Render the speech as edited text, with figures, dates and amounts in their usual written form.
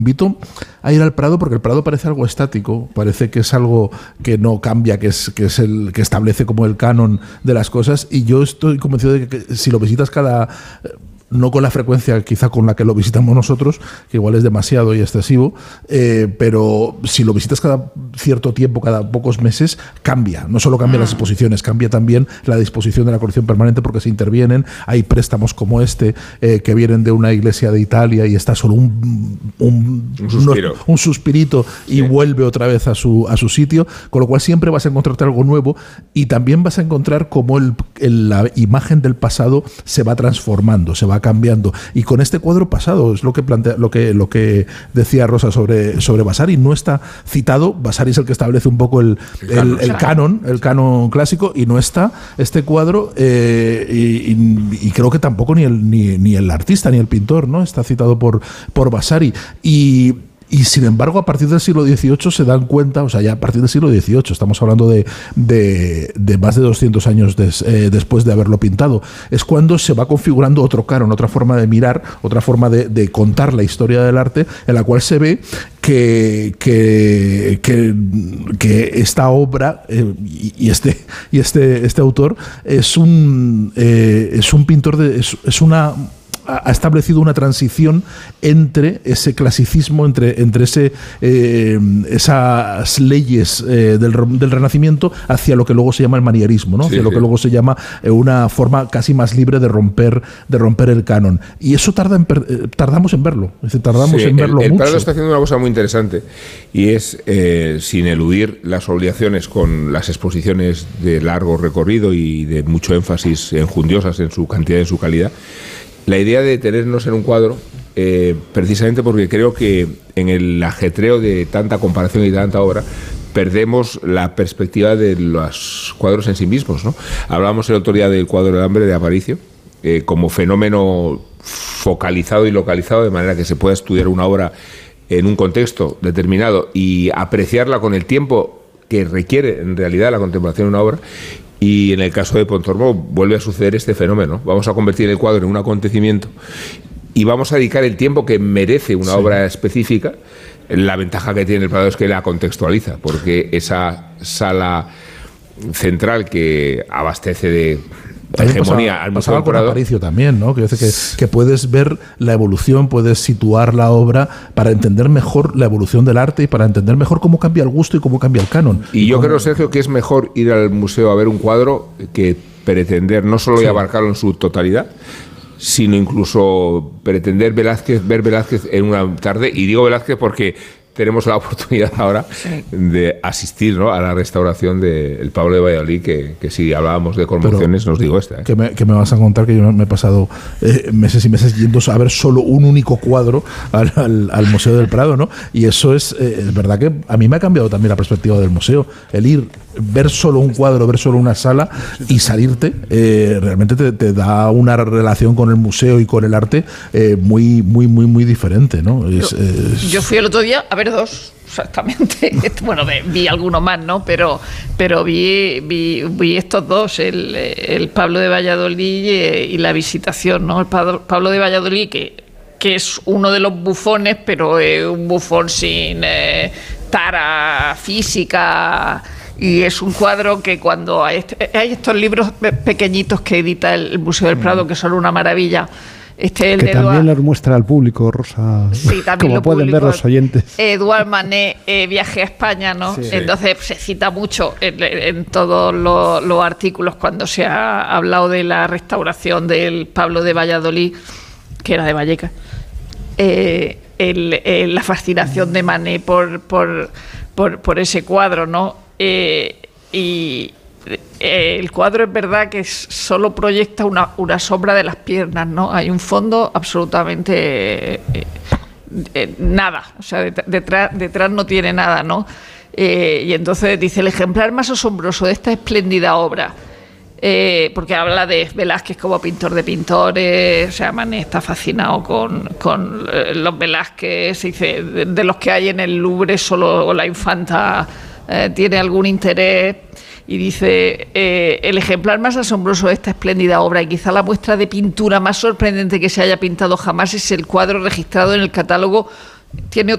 invito a ir al Prado porque el Prado parece algo estático, parece que es algo que no cambia, que es el que establece como el canon de las cosas, y yo estoy convencido de que si lo visitas no con la frecuencia quizá con la que lo visitamos nosotros, que igual es demasiado y excesivo, pero si lo visitas cada cierto tiempo, cada pocos meses, cambia. No solo cambian las exposiciones, cambia también la disposición de la colección permanente porque se intervienen. Hay préstamos como que vienen de una iglesia de Italia y está solo un suspirito y vuelve otra vez a su sitio, con lo cual siempre vas a encontrarte algo nuevo y también vas a encontrar cómo la imagen del pasado se va transformando, se va cambiando, y con este cuadro pasado es lo que plantea, lo que decía Rosa sobre Vasari. No está citado, Vasari es el que establece un poco el canon clásico, y no está este cuadro, y creo que tampoco ni el artista ni el pintor, ¿no? Está citado por Vasari, y sin embargo, a partir del siglo XVIII se dan cuenta, o sea, ya a partir del siglo XVIII, estamos hablando de más de 200 años después de haberlo pintado, es cuando se va configurando otro canon, otra forma de mirar, otra forma de contar la historia del arte, en la cual se ve que esta obra y este autor es un pintor ha establecido una transición entre ese clasicismo, entre esas leyes del Renacimiento, hacia lo que luego se llama el manierismo, ¿no? Hacia lo que luego se llama una forma casi más libre de romper el canon. Y eso tardamos en verlo. Es decir, en verlo mucho. El Prado está haciendo una cosa muy interesante, y es, sin eludir las obligaciones con las exposiciones de largo recorrido y de mucho énfasis enjundiosas en su cantidad y en su calidad, la idea de detenernos en un cuadro, precisamente porque creo que en el ajetreo de tanta comparación y de tanta obra perdemos la perspectiva de los cuadros en sí mismos, ¿no? Hablábamos el otro día del cuadro del hambre de Aparicio, como fenómeno focalizado y localizado, de manera que se pueda estudiar una obra en un contexto determinado y apreciarla con el tiempo que requiere en realidad la contemplación de una obra. Y en el caso de Pontormo vuelve a suceder este fenómeno. Vamos a convertir el cuadro en un acontecimiento y vamos a dedicar el tiempo que merece una obra específica. La ventaja que tiene el Prado es que la contextualiza, porque esa sala central que abastece de hegemonía al Museo del Prado. Con Aparicio también, ¿no? Que puedes ver la evolución, puedes situar la obra para entender mejor la evolución del arte y para entender mejor cómo cambia el gusto y cómo cambia el canon. Y yo creo, Sergio, que es mejor ir al museo a ver un cuadro que pretender no solo abarcarlo en su totalidad, sino incluso pretender ver Velázquez en una tarde. Y digo Velázquez porque tenemos la oportunidad ahora de asistir, ¿no?, a la restauración del Pablo de Valladolid, que si hablábamos de conmociones, nos digo esta. Que me vas a contar que yo me he pasado meses y meses yendo a ver solo un único cuadro al Museo del Prado, ¿no? Y eso es verdad que a mí me ha cambiado también la perspectiva del museo. El ir, ver solo un cuadro, ver solo una sala y salirte, realmente te da una relación con el museo y con el arte muy, muy, muy, muy diferente, ¿no? Yo fui el otro día a ver dos, exactamente. Bueno, vi alguno más, ¿no? Pero vi estos dos, el Pablo de Valladolid y la Visitación, ¿no? El Pablo de Valladolid, que es uno de los bufones, pero es un bufón sin tara física. Y es un cuadro que cuando hay estos libros pequeñitos que edita el Museo del Prado, que son una maravilla. Que también lo muestra al público, Rosa, sí, también como pueden ver los oyentes. Eduard Manet, Viaje a España, ¿no? Sí. Entonces se cita mucho en todos los artículos cuando se ha hablado de la restauración del Pablo de Valladolid, que era de Vallecas, la fascinación de Manet por ese cuadro, ¿no? Y el cuadro es verdad que solo proyecta una sombra de las piernas, ¿no? Hay un fondo absolutamente nada, o sea, detrás no tiene nada, ¿no? Y entonces dice, el ejemplar más asombroso de esta espléndida obra, porque habla de Velázquez como pintor de pintores, o sea, Manet está fascinado con los Velázquez, dice, de los que hay en el Louvre solo la infanta tiene algún interés. Y dice, el ejemplar más asombroso de esta espléndida obra y quizá la muestra de pintura más sorprendente que se haya pintado jamás es el cuadro registrado en el catálogo, tiene